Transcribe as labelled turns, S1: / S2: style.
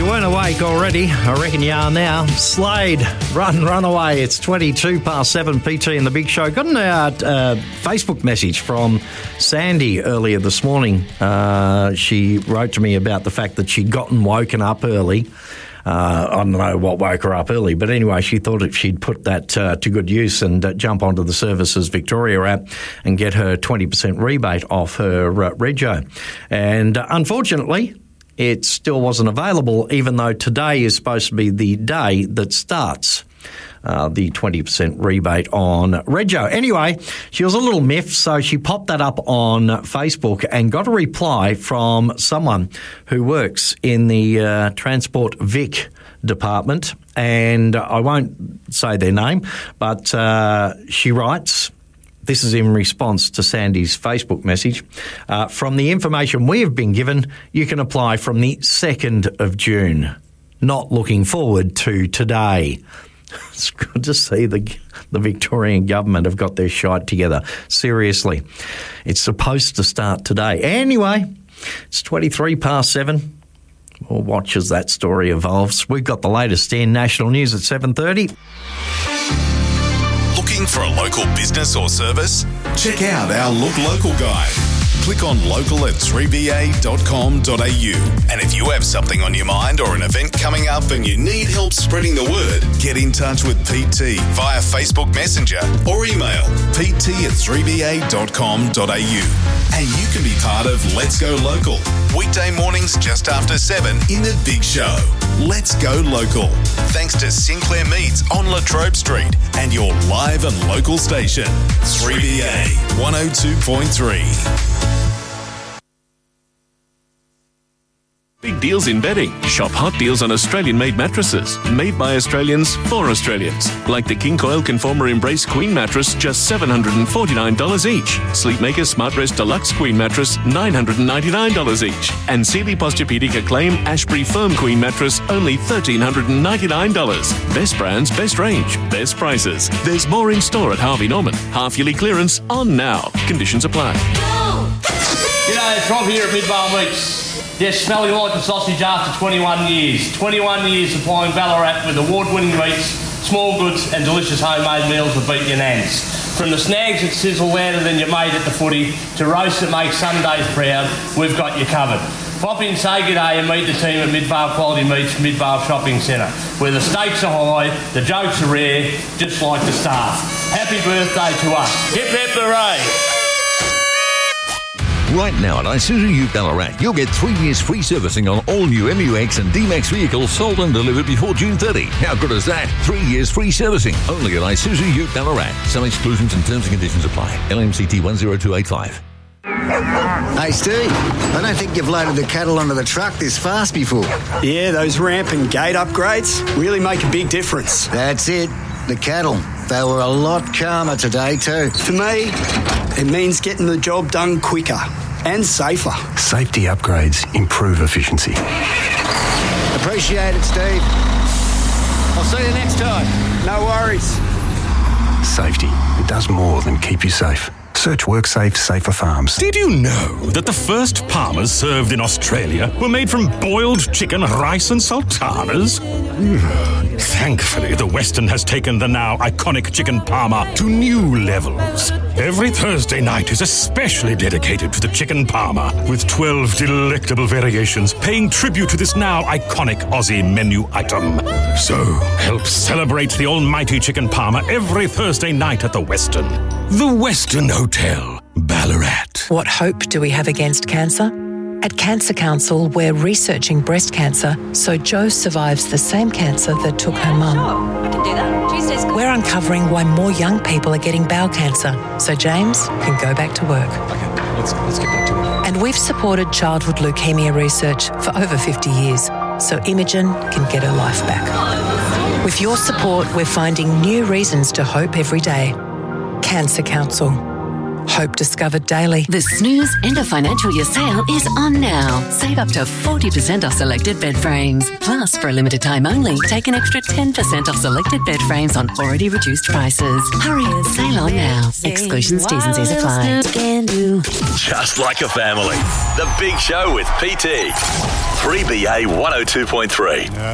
S1: weren't awake already, I reckon you are now. Slade, run away. It's 7:22 PT in the Big Show. Got a Facebook message from Sandy earlier this morning. She wrote to me about the fact that she'd gotten woken up early. I don't know what woke her up early, but anyway, she thought if she'd put that to good use and jump onto the Services Victoria app and get her 20% rebate off her rego. And unfortunately, it still wasn't available, even though today is supposed to be the day that starts the 20% rebate on rego. Anyway, she was a little miffed, so she popped that up on Facebook and got a reply from someone who works in the Transport Vic department. And I won't say their name, but she writes... This is in response to Sandy's Facebook message. From the information we have been given, you can apply from the 2nd of June. Not looking forward to today. It's good to see the Victorian government have got their shite together. Seriously. It's supposed to start today. Anyway, it's 7:23. We'll watch as that story evolves. We've got the latest in national news at 7:30.
S2: Looking for a local business or service? Check out our Look Local guide. Click on local at 3ba.com.au. And if you have something on your mind or an event coming up and you need help spreading the word, get in touch with PT via Facebook Messenger or email pt@3ba.com.au. And you can be part of Let's Go Local. Weekday mornings just after 7 in the Big Show. Let's Go Local. Thanks to Sinclair Meats on Latrobe Street and your live and local station, 3BA 102.3.
S3: Big deals in bedding. Shop hot deals on Australian-made mattresses. Made by Australians for Australians. Like the King Coil Conformer Embrace Queen mattress, just $749 each. Sleepmaker Smartrest Deluxe Queen mattress, $999 each. And Sealy Posturepedic Acclaim Ashbury Firm Queen mattress, only $1,399. Best brands, best range, best prices. There's more in store at Harvey Norman. Half-yearly clearance on now. Conditions apply.
S4: G'day, it's Rob here at Midvale Meats. Yes, smelling like a sausage after 21 years. 21 years supplying Ballarat with award-winning meats, small goods and delicious homemade meals that beat your nans. From the snags that sizzle louder than your mate at the footy to roasts that make Sundays proud, we've got you covered. Pop in, say g'day and meet the team at Midvale Quality Meats, Midvale Shopping Centre, where the stakes are high, the jokes are rare, just like the staff. Happy birthday to us. Hip hip hooray!
S5: Right now at Isuzu Ute Ballarat, you'll get 3 years free servicing on all new MUX and D-Max vehicles sold and delivered before June 30. How good is that? 3 years free servicing. Only at Isuzu Ute Ballarat. Some exclusions and terms and conditions apply. LMCT 10285.
S6: Hey, Steve, I don't think you've loaded the cattle onto the truck this fast before.
S7: Yeah, those ramp and gate upgrades really make a big difference.
S6: That's it. The cattle. They were a lot calmer today too.
S7: For me, it means getting the job done quicker and safer.
S8: Safety upgrades improve efficiency.
S6: Appreciate it, Steve. I'll see you next time.
S7: No worries.
S8: Safety. It does more than keep you safe. Search WorkSafe Safer Farms.
S9: Did you know that the first parmas served in Australia were made from boiled chicken, rice and sultanas? Thankfully, the Western has taken the now iconic chicken parma to new levels. Every Thursday night is especially dedicated to the chicken parma, with 12 delectable variations paying tribute to this now iconic Aussie menu item. So, help celebrate the almighty chicken parma every Thursday night at the Western. The Western Hotel, Ballarat.
S10: What hope do we have against cancer? At Cancer Council, we're researching breast cancer so Jo survives the same cancer that took her mum.
S11: Sure, I can do that. Tuesday's good.
S10: We're uncovering why more young people are getting bowel cancer so James can go back to work.
S12: Okay, let's get back to it.
S10: And we've supported childhood leukemia research for over 50 years so Imogen can get her life back. With your support, we're finding new reasons to hope every day. Cancer Council. Hope discovered daily.
S13: The Snooze End of Financial Year sale is on now. Save up to 40% off selected bed frames. Plus, for a limited time only, take an extra 10% off selected bed frames on already reduced prices. Hurry, sale on now. Exclusions, T's and C's apply.
S14: Just like a family. The Big Show with PT. 3BA 102.3.